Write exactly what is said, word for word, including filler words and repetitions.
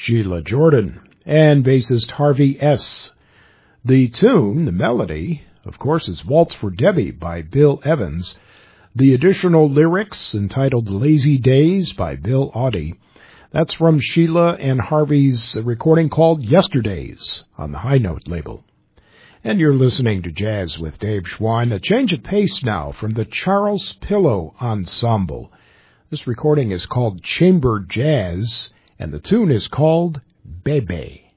Sheila Jordan, and bassist Harvey S. The tune, the melody, of course, is Waltz for Debbie by Bill Evans. The additional lyrics, entitled Lazy Days by Bill Audie. That's from Sheila and Harvey's recording called Yesterdays on the High Note label. And you're listening to Jazz with Dave Schwein. A change of pace now from the Charles Pillow Ensemble. This recording is called Chamber Jazz, and the tune is called Bebe.